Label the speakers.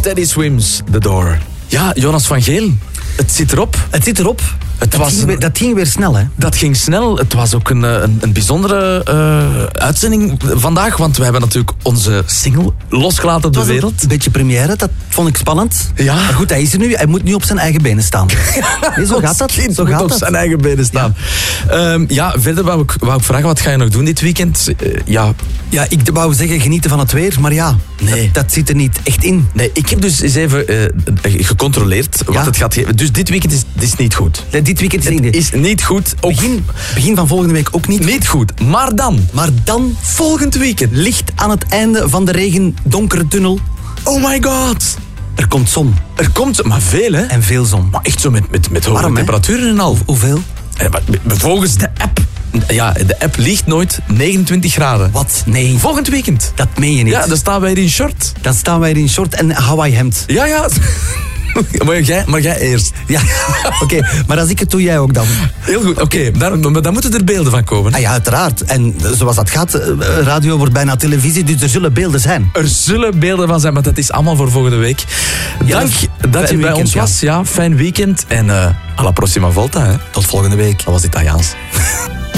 Speaker 1: Steady Swims, The Door. Ja, Jonas van Geel, het zit erop.
Speaker 2: Het zit erop. Dat ging weer snel, hè?
Speaker 1: Dat ging snel. Het was ook een bijzondere uitzending vandaag, want we hebben natuurlijk onze single losgelaten op de wereld.
Speaker 2: Een beetje première, dat vond ik spannend.
Speaker 1: Ja.
Speaker 2: Maar goed, hij is er nu. Hij moet nu op zijn eigen benen staan. Nee, zo gaat dat.
Speaker 1: Zo gaat op zijn eigen benen staan. Ja, verder wou ik vragen, wat ga je nog doen dit weekend?
Speaker 2: Ja, ik wou zeggen genieten van het weer, maar ja,
Speaker 1: nee.
Speaker 2: Dat zit er niet echt in.
Speaker 1: Nee, ik heb dus eens even gecontroleerd wat het gaat geven. Dus dit weekend is niet goed.
Speaker 2: Dit weekend
Speaker 1: is niet goed. Ook
Speaker 2: begin van volgende week ook niet.
Speaker 1: Niet goed. Maar dan volgend weekend.
Speaker 2: Licht aan het einde van de donkere tunnel.
Speaker 1: Oh my god.
Speaker 2: Er komt zon.
Speaker 1: Er komt, maar veel hè.
Speaker 2: En veel zon.
Speaker 1: Maar echt zo met hoge
Speaker 2: warm,
Speaker 1: temperaturen en al.
Speaker 2: Hoeveel?
Speaker 1: Volgens de app. Ja, de app liegt nooit 29 graden.
Speaker 2: Wat? Nee.
Speaker 1: Volgend weekend.
Speaker 2: Dat meen je niet.
Speaker 1: Ja, dan staan wij hier in short.
Speaker 2: Dan staan wij hier in short en Hawaii hemd.
Speaker 1: Ja. Maar jij eerst.
Speaker 2: Ja, oké. Maar als ik het doe, jij ook dan.
Speaker 1: Heel goed, oké. Dan moeten er beelden van komen.
Speaker 2: Ah ja, uiteraard. En zoals dat gaat, radio wordt bijna televisie, dus er zullen beelden zijn.
Speaker 1: Er zullen beelden van zijn, maar dat is allemaal voor volgende week. Dank dat je bij ons was. Ja, fijn weekend. En alla prossima volta. Hè.
Speaker 2: Tot volgende week.
Speaker 1: Dat was Italiaans.